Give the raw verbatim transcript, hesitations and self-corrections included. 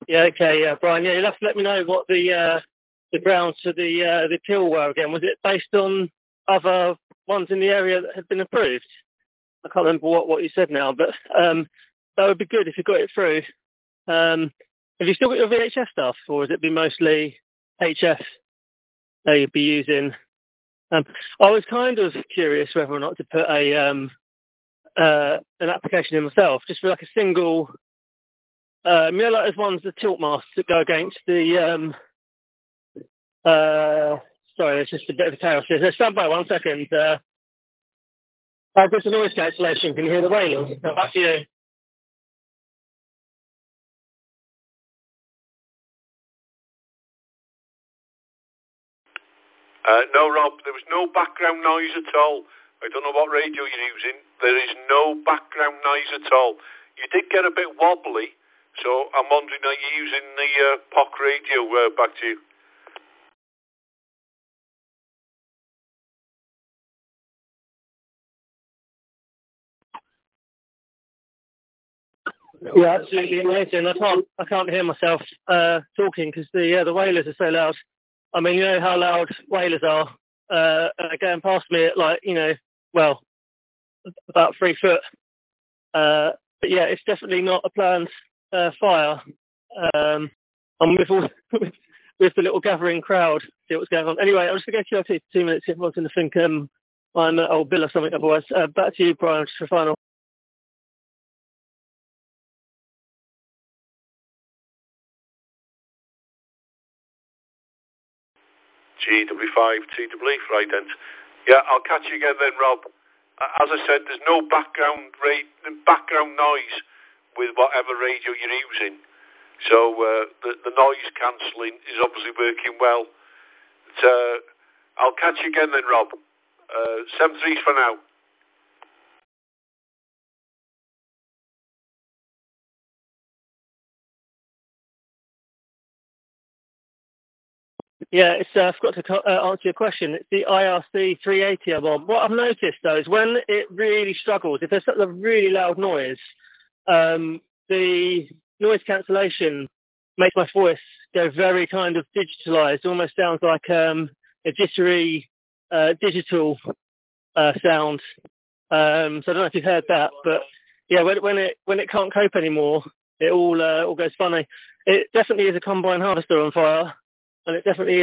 Yeah, okay, yeah, Brian. Yeah, you'll have to let me know what the uh, the grounds for the uh, the appeal were again. Was it based on other ones in the area that had been approved? I can't remember what, what you said now, but um, that would be good if you got it through. Um, have you still got your V H S stuff, or has it been mostly H F that you'd be using? Um, I was kind of curious whether or not to put a um, uh, an application in myself, just for like a single. Um, you know, like those ones, the tilt masts that go against the. Um, uh, sorry, it's just a bit of a chaos here. So stand by one second. Uh, I've got some noise cancellation. Can you hear the wailing? No, back to you. Uh, no, Rob, there was no background noise at all. I don't know what radio you're using. There is no background noise at all. You did get a bit wobbly, so I'm wondering, are you using the uh, P O C radio? Uh, back to you. Yeah, absolutely amazing. I can't, I can't hear myself uh, talking because the uh, the wailers are so loud. I mean, you know how loud wailers are. Uh, uh, going past me at like, you know, well, about three foot. Uh, but yeah, it's definitely not a planned uh, fire. Um, I'm with all with the little gathering crowd. See what's going on. Anyway, I'm just going to go to you for two minutes if everyone's going to think um, I'm an old Bill or something. Otherwise, uh, back to you, Brian, just for final. G W five T W E for ident. Yeah, I'll catch you again then, Rob. As I said, there's no background rate, background noise with whatever radio you're using. So uh, the, the noise cancelling is obviously working well. But, uh, I'll catch you again then, Rob. Uh, seven threes for now. Yeah, it's, uh, I forgot to co- uh, answer your question. It's the I R C three eighty I'm on. What I've noticed, though, is when it really struggles, if there's a really loud noise, um, the noise cancellation makes my voice go very kind of digitalized. Almost sounds like um, a jittery uh, digital uh, sound. Um, so I don't know if you've heard that, but yeah, when, when it when it can't cope anymore, it all uh, all goes funny. It definitely is a combine harvester on fire, and it definitely